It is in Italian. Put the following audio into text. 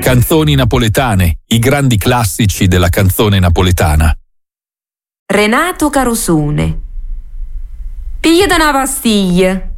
Canzoni napoletane, i grandi classici della canzone napoletana. Renato Carosone. Pigliate una pastiglia.